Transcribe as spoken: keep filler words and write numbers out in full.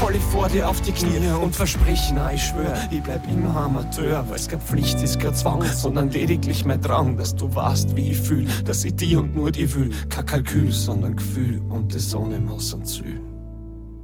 fall ich vor dir auf die Knie und versprich, na ich schwör, ich bleib immer Amateur, weil's keine Pflicht ist, kein Zwang, sondern lediglich mein Drang, dass du weißt, wie ich fühl, dass ich die und nur die will, kein Kalkül, sondern Gefühl und die Sonne muss und Ziel.